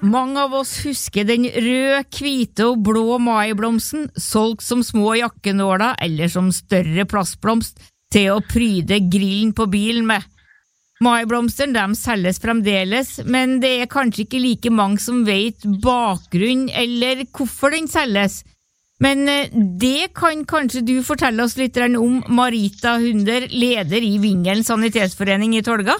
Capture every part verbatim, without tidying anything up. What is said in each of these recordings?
Mange av oss husker den røde, hvite og blå maiblomsten, solgt som små jakkenåler eller som større plastblomst til å pryde grillen på bilen med. Maiblomstene de selges fremdeles, men det er kanskje ikke like mange som vet bakgrunn eller hvorfor den selges. Men det kan kanskje du fortelle oss litt om, Marita Hunder, leder i Vingelen Sanitetsforening i Tolga?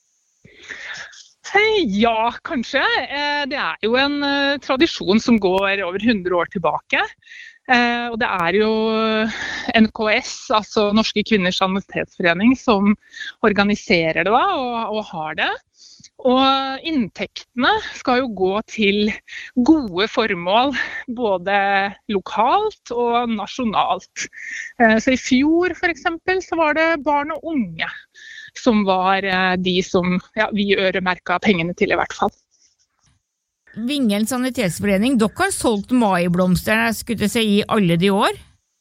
Ja, kanskje. Det er jo en tradisjon som går over hundre år tilbake. Og det er jo N K S, altså Norske Kvinners Sanitetsforening, som organiserer det da, og, og har det. Og inntektene skal jo gå til gode formål, både lokalt og nasjonalt. Så i fjor for eksempel så var det barn og unge som var de som ja, vi øremerket pengene til i hvert fall. Vingelen Sanitetsforening, dere har solgt maiblomster, jeg skulle si, i alle de år?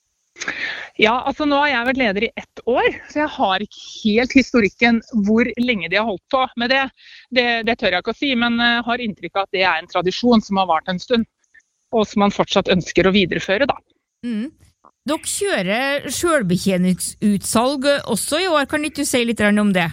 Ja, altså nå har jeg vært leder i ett år, så jeg har ikke helt historikken hvor lenge de har holdt på med det. Det, det tør jeg ikke å si, men jeg har inntrykk av at det er en tradisjon som har vart en stund, og som man fortsatt ønsker å videreføre da. Mm. Dere kjører selvbetjeningsutsalg også i år, kan ikke du si litt om det?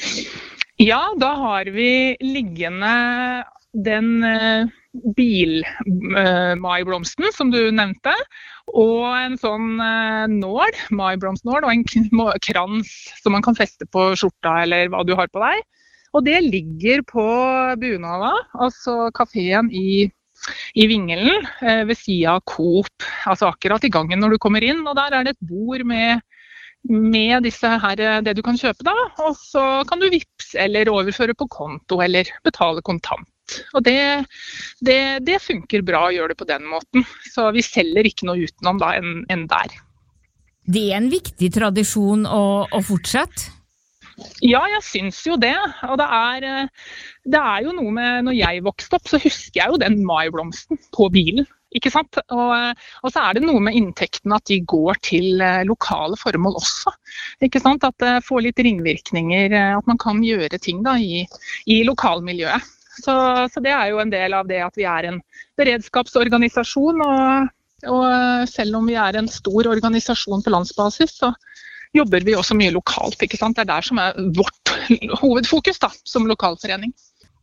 Ja, da har vi liggende den uh, bil-maiblomsten uh, som du nevnte, og en sånn uh, nål, maiblomstnål, og en k- krans som man kan feste på skjorta eller hva du har på deg. Og det ligger på Bunada, altså kaféen i, i Vingelen, uh, ved siden av Coop, altså akkurat i gangen når du kommer inn, og der er det et bord med med disse her, det du kan kjøpe da, og så kan du vippse eller overføre på konto eller betale kontant. Og det, det, det funker bra å gjøre det på den måten, så vi selger ikke noe utenom da enn, enn der. Det er en viktig tradisjon å, å fortsette? Ja, jeg synes jo det, og det er, det er jo noe med, når jeg vokste opp, så husker jeg jo den maiblomsten på bilen. Ikke sant? Og, og så er det noe med inntektene at de går til lokale formål også. Ikke sant? At det får litt ringvirkninger, at man kan gjøre ting da i, i lokalmiljøet. Så, så det er jo en del av det at vi er en beredskapsorganisasjon, og, og selv om vi er en stor organisasjon på landsbasis, så jobber vi også mye lokalt. Ikke sant? Det er der som er vårt hovedfokus da, som lokalforening.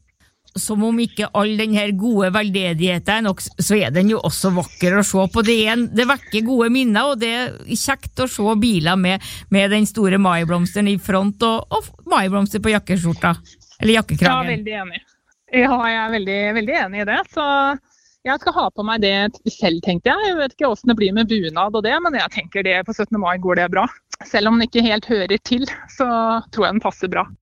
Som om ikke all den her gode veldedigheten er nok, så er den jo også vakker å se på. Det, er en, det vekker gode minner, og det er kjekt å se biler med, med den store maiblomsten i front, og, og maiblomster på jakkeskjorta, eller jakkekragen. Ja, veldig enig. Ja, jeg er veldig, veldig enig i det, så jeg skal ha på meg det selv, tenkte jeg. Jeg vet ikke hvordan det blir med bunad og det, men jeg tenker det på syttende mai går det bra. Selv om den ikke helt hører til, så tror jeg den passer bra.